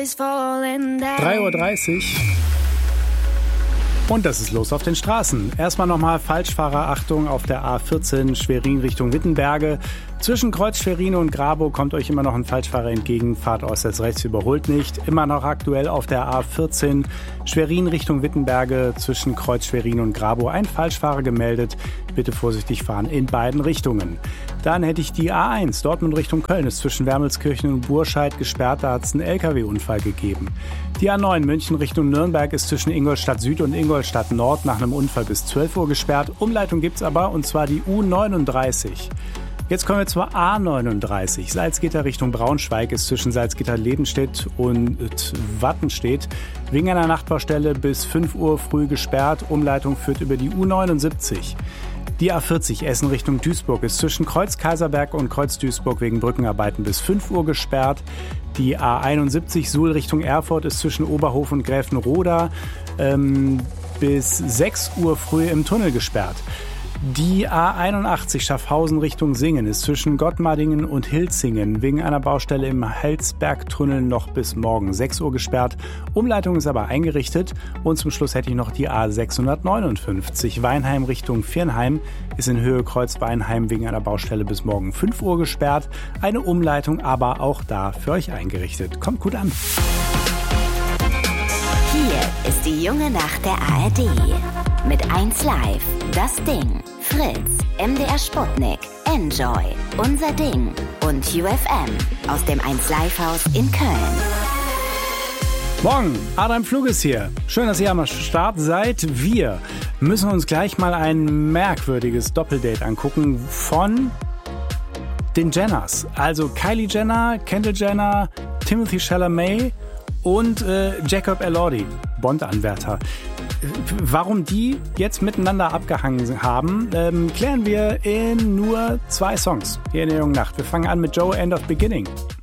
3:30 Uhr. Und das ist los auf den Straßen. Erstmal nochmal Falschfahrer, Achtung, auf der A14 Schwerin Richtung Wittenberge. Zwischen Kreuz Schwerin und Grabow kommt euch immer noch ein Falschfahrer entgegen. Fahrt äußerst rechts, überholt nicht. Immer noch aktuell auf der A14 Schwerin Richtung Wittenberge. Zwischen Kreuz Schwerin und Grabow ein Falschfahrer gemeldet. Bitte vorsichtig fahren in beiden Richtungen. Dann hätte ich die A1 Dortmund Richtung Köln. Ist zwischen Wermelskirchen und Burscheid gesperrt. Da hat es einen LKW-Unfall gegeben. Die A9 München Richtung Nürnberg ist zwischen Ingolstadt Süd und Ingolstadt Nord nach einem Unfall bis 12 Uhr gesperrt. Umleitung gibt's aber, und zwar die U39. Jetzt kommen wir zur A39. Salzgitter Richtung Braunschweig ist zwischen Salzgitter-Lebenstedt und Wattenstedt wegen einer Nachtbaustelle bis 5 Uhr früh gesperrt. Umleitung führt über die U79. Die A40 Essen Richtung Duisburg ist zwischen Kreuz Kaiserberg und Kreuz Duisburg wegen Brückenarbeiten bis 5 Uhr gesperrt. Die A71 Suhl Richtung Erfurt ist zwischen Oberhof und Gräfenroda bis 6 Uhr früh im Tunnel gesperrt. Die A81 Schaffhausen Richtung Singen ist zwischen Gottmardingen und Hilzingen wegen einer Baustelle im Hälsbergtunnel noch bis morgen 6 Uhr gesperrt. Umleitung ist aber eingerichtet. Und zum Schluss hätte ich noch die A659 Weinheim Richtung Viernheim ist in Höhe Kreuz Weinheim wegen einer Baustelle bis morgen 5 Uhr gesperrt. Eine Umleitung aber auch da für euch eingerichtet. Kommt gut an. Hier ist die junge Nacht der ARD. Mit 1 Live, Das Ding, Fritz, MDR Sputnik, Enjoy, Unser Ding und UFM aus dem 1 Live Haus in Köln. Morgen, Adam Flug ist hier. Schön, dass ihr am Start seid. Wir müssen uns gleich mal ein merkwürdiges Doppeldate angucken von den Jenners. Also Kylie Jenner, Kendall Jenner, Timothy Chalamet und Jacob Elordi, Bond-Anwärter. Warum die jetzt miteinander abgehangen haben, klären wir in nur 2 Songs hier in der jungen Nacht. Wir fangen an mit Joe, End of Beginning.